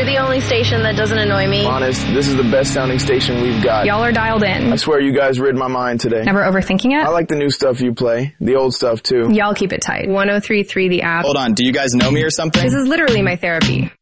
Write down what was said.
the only station that doesn't annoy me. Honest, this is the best sounding station we've got. Y'all are dialed in. I swear you guys rid my mind today. Never overthinking it? I like the new stuff you play. The old stuff too. Y'all keep it tight. 103.3 The App. Hold on, do you guys know me or something? This is literally my therapy.